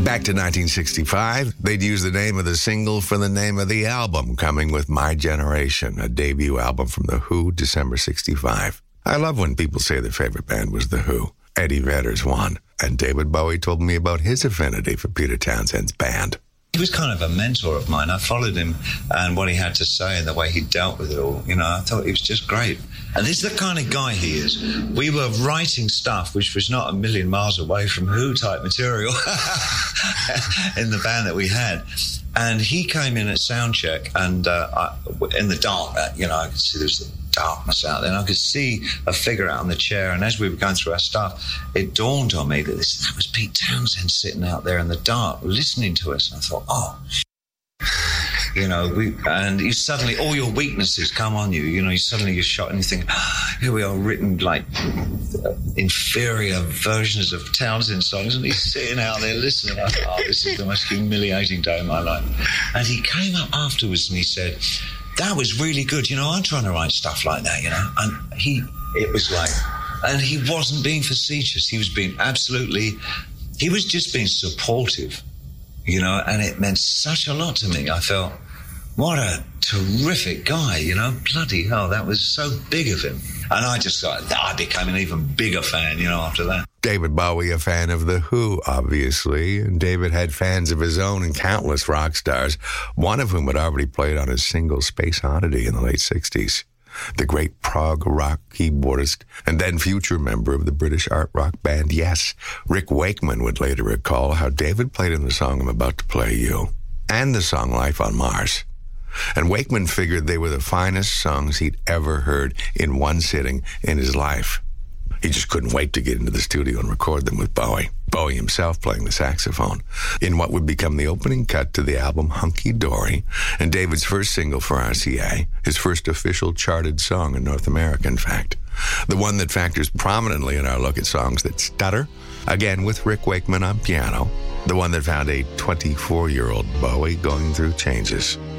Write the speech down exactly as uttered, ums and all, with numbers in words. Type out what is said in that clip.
Back to nineteen sixty-five, they'd use the name of the single for the name of the album, coming with My Generation, a debut album from The Who, December sixty-five. I love when people say their favorite band was The Who. Eddie Vedder's one. And David Bowie told me about his affinity for Peter Townshend's band. He was kind of a mentor of mine. I followed him and what he had to say and the way he dealt with it all. You know, I thought he was just great. And this is the kind of guy he is. We were writing stuff which was not a million miles away from Who-type material in the band that we had. And he came in at soundcheck and uh, I, in the dark, uh, you know, I could see there was darkness out there and I could see a figure out on the chair. And as we were going through our stuff, it dawned on me that this, that was Pete Townshend sitting out there in the dark listening to us. And I thought, oh, you know, we, and you suddenly, all your weaknesses come on you. You know, you suddenly you're shot and you think, oh, here we are written like inferior versions of Townsend songs, and he's sitting out there listening. I thought, oh, this is the most humiliating day of my life. And he came up afterwards and he said, that was really good. You know, I'm trying to write stuff like that, you know. And he, it was like, and he wasn't being facetious. He was being absolutely, he was just being supportive. You know, and it meant such a lot to me. I felt, what a terrific guy, you know, bloody hell, that was so big of him. And I just got, I became an even bigger fan, you know, after that. David Bowie, a fan of The Who, obviously, and David had fans of his own and countless rock stars, one of whom had already played on his single Space Oddity in the late sixties. The great prog rock keyboardist and then future member of the British art rock band Yes, Rick Wakeman would later recall how David played in the song I'm about to play you and the song Life on Mars. And Wakeman figured they were the finest songs he'd ever heard in one sitting in his life. He just couldn't wait to get into the studio and record them with Bowie. Bowie himself playing the saxophone in what would become the opening cut to the album Hunky Dory, and David's first single for R C A, his first official charted song in North America, in fact. The one that factors prominently in our look at songs that stutter, again with Rick Wakeman on piano. The one that found a twenty-four-year-old Bowie going through changes.